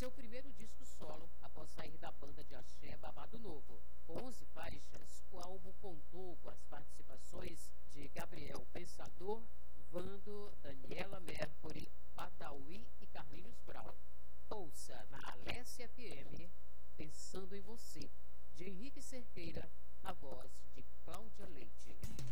seu primeiro disco solo após sair da banda de axé Babado Novo. Com 11 faixas, o álbum contou com as participações de Gabriel Pensador, Vando, Daniela Mercury, Badawi e Carlinhos Brown. Ouça na Alessia FM, Pensando em Você, de Henrique Cerqueira, na voz de Cláudia Leite.